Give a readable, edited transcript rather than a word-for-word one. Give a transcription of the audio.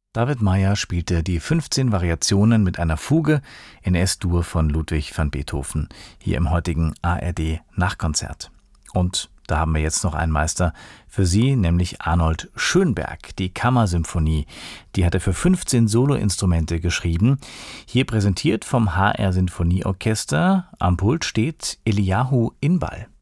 David Meyer spielte die 15 Variationen mit einer Fuge in S-Dur von Ludwig van Beethoven, hier im heutigen ARD-Nachkonzert. Und da haben wir jetzt noch einen Meister für Sie, nämlich Arnold Schönberg, die Kammersymphonie. Die hat er für 15 Soloinstrumente geschrieben. Hier präsentiert vom HR Sinfonieorchester. Am Pult steht Eliahu Inbal.